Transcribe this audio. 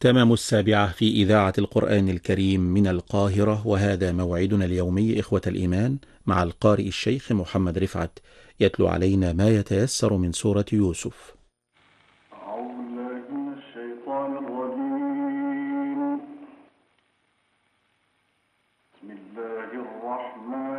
تمام 7 في إذاعة القرآن الكريم من القاهرة، وهذا موعدنا اليومي إخوة الإيمان مع القارئ الشيخ محمد رفعت يتلو علينا ما يتيسر من سورة يوسف. أعوذ بالله من الشيطان الرجيم.